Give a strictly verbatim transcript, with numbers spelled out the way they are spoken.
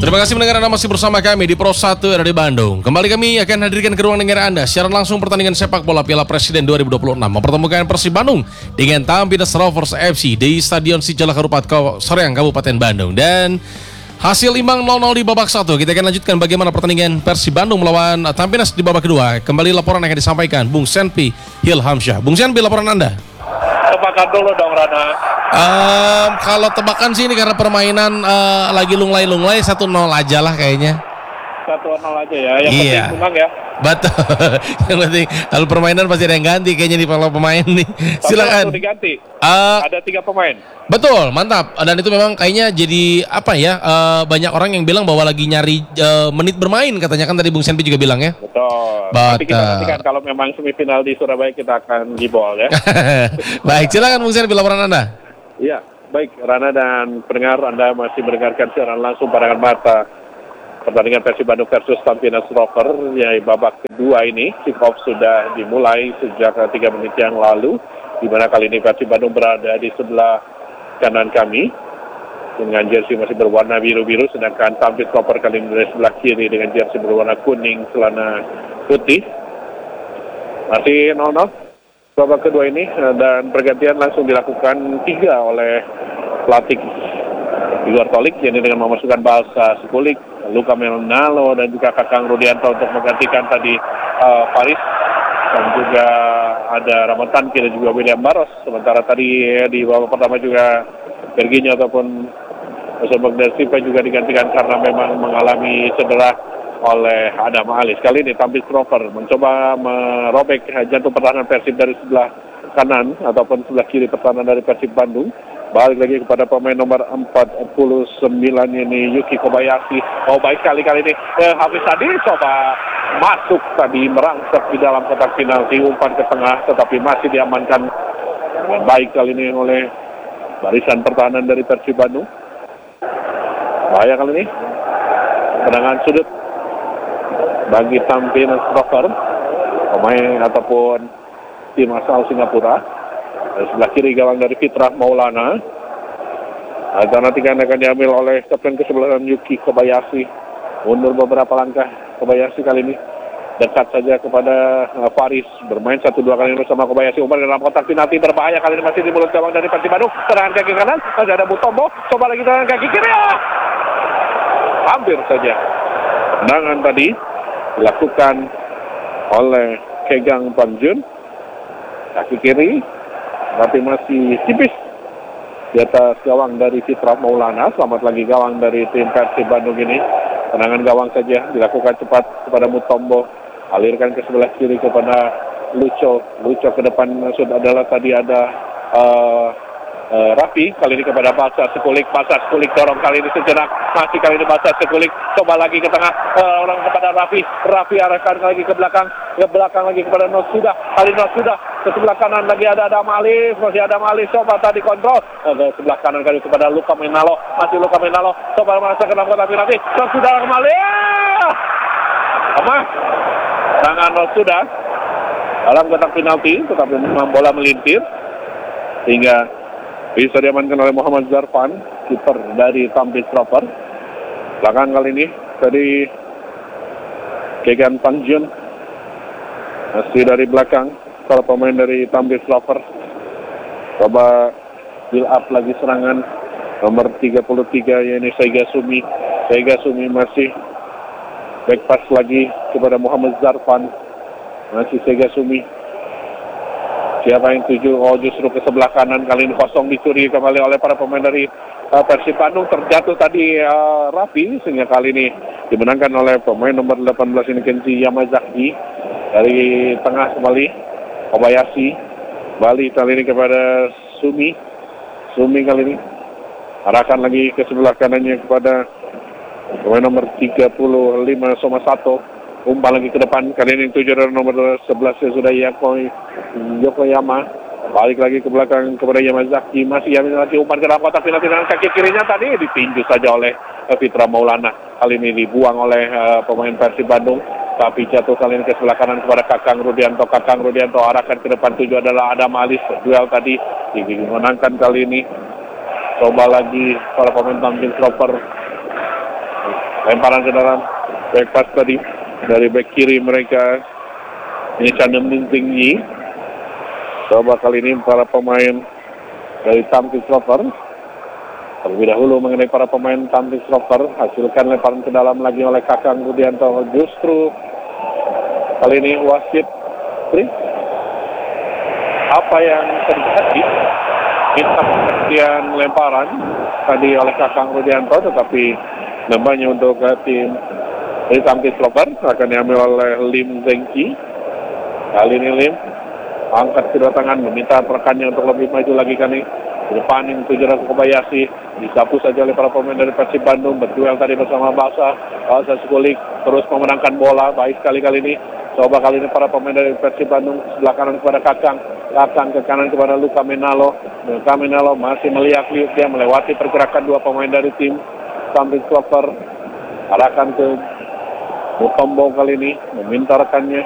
Terima kasih mendengar Anda masih bersama kami di Pro satu R D Bandung. Kembali kami akan hadirkan ke ruang dengar Anda siaran langsung pertandingan sepak bola Piala Presiden dua ribu dua puluh enam mempertemukan Persib Bandung dengan Tampines Rovers F C di Stadion Sijalak Harupat Soreang Kabupaten Bandung. Dan hasil imbang nol nol di babak satu. Kita akan lanjutkan bagaimana pertandingan Persib Bandung melawan Tampines di babak kedua. Kembali laporan akan disampaikan Bung Senpi Hilhamsyah. Bung Senpi, laporan Anda. Tebakan dulu dong Rana. Um, kalau tebakan sih ini karena permainan uh, lagi lunglai-lunglai satu nol aja lah kayaknya. satu nol aja ya, yang iya. penting menang ya. Betul. Yang penting kalau permainan pasti ada yang ganti kayaknya nih kalau pemain nih. Silakan. Satu diganti. Uh, ada tiga pemain. Betul, mantap. Dan itu memang kayaknya jadi apa ya? Uh, banyak orang yang bilang bahwa lagi nyari uh, menit bermain katanya, kan tadi Bung Senpi juga bilang ya. Betul. But, Nanti kita nantikan kalau memang semifinal di Surabaya kita akan jebol ya. Baik, silakan Bung Senpi, laporan Anda. Iya, baik Rana dan pendengar, Anda masih mendengarkan siaran langsung pandangan mata pertandingan Persib Bandung versus Tampines Rovers ya, babak kedua ini. Kick off sudah dimulai sejak tiga menit yang lalu, di mana kali ini Persib Bandung berada di sebelah kanan kami dengan jersey masih berwarna biru-biru, sedangkan Tampines Rovers kali ini dari sebelah kiri dengan jersey berwarna kuning, celana putih. Masih nol nol babak kedua ini, dan pergantian langsung dilakukan tiga oleh pelatih Igor Tolik, yakni dengan memasukkan Balsa Sikulik, Luka Menalo, dan juga Kakang Rudianto untuk menggantikan tadi uh, Faris, dan juga ada Ramadan dan juga William Baros. Sementara tadi eh, di babak pertama juga Berginyo ataupun Sobek dan Sipa juga digantikan karena memang mengalami cedera oleh Adam Alis. Kali ini Tampines Rovers mencoba merobek jantung pertahanan Persib dari sebelah kanan ataupun sebelah kiri pertahanan dari Persib Bandung. Balik lagi kepada pemain nomor empat puluh sembilan ini Yuki Kobayashi. Oh, baik kali kali ini eh, Hafiz tadi coba masuk tadi merangsek di dalam kotak penalti, umpan ke tengah tetapi masih diamankan dengan baik kali ini oleh barisan pertahanan dari Persib Bandung. Bahaya kali ini tendangan sudut bagi Tampines Rovers, pemain ataupun tim asal Singapura. Dari sebelah kiri gawang dari Fitrah Maulana. Alternatif akan diambil oleh kapten kesebelasan Yuki Kobayashi. Mundur beberapa langkah Kobayashi kali ini dekat saja kepada uh, Faris, bermain satu dua kali bersama Kobayashi. Umpan dalam kotak penalti berbahaya kali ini masih di mulut gawang dari Persib Bandung. Serangan kaki kanan, masih ada Mutombo, coba lagi serangan kaki kiri. Oh! Hampir saja tendangan tadi dilakukan oleh Kegang Panjun, kaki kiri tapi masih tipis di atas gawang dari Fitra Maulana. Selamat lagi gawang dari tim Persib Bandung ini. Tendangan gawang saja dilakukan cepat kepada Mutombo, alirkan ke sebelah kiri kepada Lucho. Lucho ke depan maksud adalah tadi ada uh, uh, Raffi, kali ini kepada Balsa Sikulik. Balsa Sikulik dorong kali ini sejenak, masih kali ini Balsa Sikulik coba lagi ke tengah, uh, orang kepada Raffi. Raffi arahkan lagi ke belakang, ke belakang lagi kepada Nosuda. Kali Nosuda ke sebelah kanan lagi ada Adam Alis, masih Adam Alis coba tadi kontrol ke sebelah kanan kali kepada Luka Menalo, masih Luka Menalo coba merasa ke dalam kotak penalti. Nosuda kembali, apa? Tangan Nosuda dalam kotak penalti, tetapi memang bola melintir sehingga bisa diamankan oleh Muhammad Zarfan, kiper dari Tampines Rovers. Belakang kali ini dari Kegan Panjun, masih dari belakang kalau pemain dari Tampines Rovers. Coba build up lagi serangan nomor tiga puluh tiga yakni Saiga Sumi. Saiga Sumi masih back pass lagi kepada Muhammad Zarfan, masih Saiga Sumi. Siapa yang tuju? Oh, justru ke sebelah kanan kali ini kosong, dicuri kembali oleh para pemain dari uh, Persib Bandung. Terjatuh tadi uh, Raffi, sehingga kali ini dimenangkan oleh pemain nomor delapan belas ini Kenji Yamazaki. Dari tengah kembali Kobayashi, Bali kali ini kepada Sumi. Sumi kali ini arahkan lagi ke sebelah kanannya kepada pemain nomor tiga puluh lima Somasato. Umpan lagi ke depan, kali ini tujuh dari nomor sebelas ya sudah Yakoi Yokoyama. Balik lagi ke belakang kepada Yamazaki, masih Yamazaki umpan ke dalam kotak penalti dengan kaki kirinya tadi ditinju saja oleh Fitra Maulana. Kali ini dibuang oleh uh, pemain Persib Bandung, tapi jatuh kali ini ke sebelah kanan kepada Kakang Rudianto. Kakang Rudianto arahkan ke depan, tujuh adalah Adam Alis. Duel tadi dimenangkan kali ini. Coba lagi para pemain Tampines Rovers lemparan ke dalam back pass tadi dari back kiri mereka ini Chandem tinggi. Coba kali ini para pemain dari Tampines Rover terlebih dahulu mengenai para pemain Tampines Rover, hasilkan lemparan ke dalam lagi oleh Kakang Rudianto. Justru kali ini wasit Tri, apa yang terjadi? Minta pengertian lemparan tadi oleh Kakang Rudianto, tetapi nampaknya untuk uh, tim dari Tampines Rover akan diambil oleh Lim Zengki. Kali ini Lim angkat kedua tangan meminta rekannya untuk lebih maju lagi kali di depan ini tujuh ratus Kobayashi disapu saja oleh para pemain dari Persib Bandung, berduel tadi bersama Basa Basa Sekulik terus memenangkan bola baik sekali kali ini. Coba kali ini para pemain dari Persib Bandung sebelah kanan kepada Kakang, Kakang ke kanan kepada Luka Menalo. Luka Menalo masih melihat-lihat, dia melewati pergerakan dua pemain dari tim Tampines Rover, arahkan ke Mutombo kali ini meminta rekannya